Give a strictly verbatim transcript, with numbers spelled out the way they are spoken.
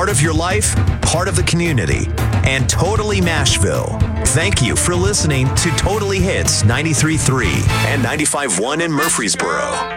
Part of your life, part of the community, and totally Mashville. Thank you for listening to Totally Hits ninety-three point three and ninety-five point one in Murfreesboro.